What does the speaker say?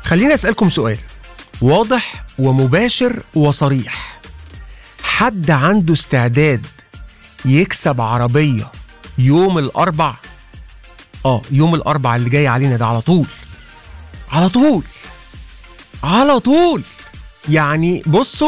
خليني أسألكم سؤال واضح ومباشر وصريح. حد عنده استعداد يكسب عربية يوم الأربع؟ يوم الأربع اللي جاي علينا ده، على طول على طول على طول. يعني بصوا